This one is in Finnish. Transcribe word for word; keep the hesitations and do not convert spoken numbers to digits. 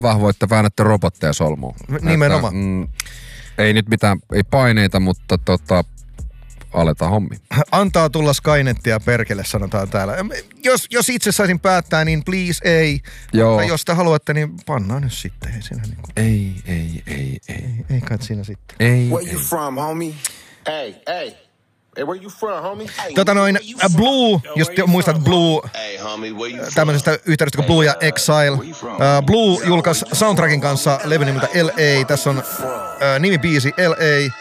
vahvoitte väännätte robotteja solmuun. Nimenomaan. Että, mm, ei nyt mitään, ei paineita, mutta tota, aletaan hommi. Antaa tulla Skynettia perkele, sanotaan täällä. Jos, jos itse saisin päättää, niin please ei. Joo. Mutta jos te haluatte, niin pannaan nyt sitten. Ei, siinä niinku. ei, ei, ei, ei. Ei, ei kai siinä sitten. Ei, Where ei. you from, homie? Hey, hey. Hey, where you from, homie? Hey, Tota noin, uh, Blue, jos te muistat Blue, hey, homie, where you from? tämmöisestä yhteydestä kuin Blue ja Exile. Uh, Blue julkaisi soundtrackin kanssa levy nimeltä L A. Tässä on uh, nimibiisi L A.